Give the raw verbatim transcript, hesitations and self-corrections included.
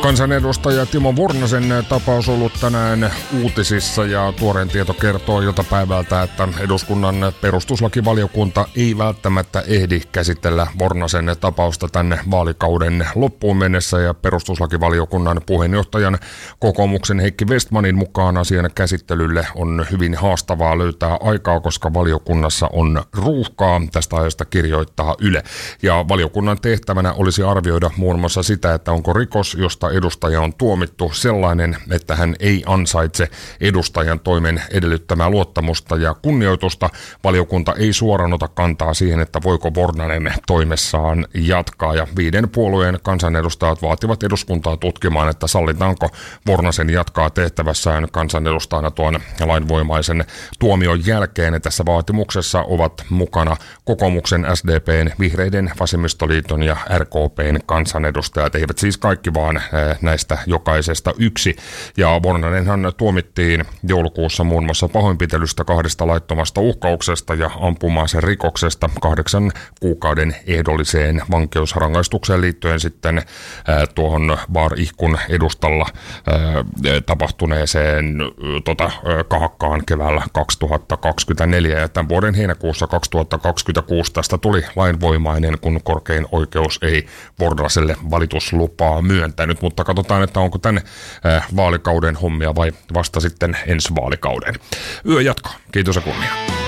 Kansanedustaja Timo Vornasen tapaus ollut tänään uutisissa ja tuoreen tieto kertoo iltapäivältä, että eduskunnan perustuslakivaliokunta ei välttämättä ehdi käsitellä Vornasen tapausta tänne vaalikauden loppuun mennessä ja perustuslakivaliokunnan puheenjohtajan kokoomuksen Heikki Vestmanin mukaan asian käsittelylle on hyvin haastavaa löytää aikaa, koska valiokunnassa on ruuhkaa. Tästä ajasta kirjoittaa Yle. Ja valiokunnan tehtävänä olisi arvioida muun muassa sitä, että onko rikos, josta edustaja on tuomittu sellainen, että hän ei ansaitse edustajan toimen edellyttämää luottamusta ja kunnioitusta. Valiokunta ei suoraan ota kantaa siihen, että voiko Vornanen toimessaan jatkaa. Ja viiden puolueen kansanedustajat vaativat eduskuntaa tutkimaan, että sallitaanko Vornasen jatkaa tehtävässään kansanedustajana tuon lainvoimaisen tuomion jälkeen. Ja tässä vaatimuksessa ovat mukana kokoomuksen, S D P:n, Vihreiden, Vasemmistoliiton ja R K P:n kansanedustajat. Eivät siis kaikki vaan näistä jokaisesta yksi. Ja Vornanenhan tuomittiin joulukuussa muun muassa pahoinpitelystä, kahdesta laittomasta uhkauksesta ja ampuma-aseen rikoksesta kahdeksan kuukauden ehdolliseen vankeusrangaistukseen liittyen sitten ää, tuohon Bar Ihkun edustalla ää, tapahtuneeseen tota, kahakkaan keväällä kaksituhattakaksikymmentäneljä. Ja tämän vuoden heinäkuussa kaksituhattakaksikymmentäkuusi tästä tuli lainvoimainen, kun korkein oikeus ei Vornaselle valituslupaa myöntänyt. Mutta katsotaan, että onko tänne vaalikauden hommia vai vasta sitten ensi vaalikauden. Yö jatkaa. Kiitos ja kunnia.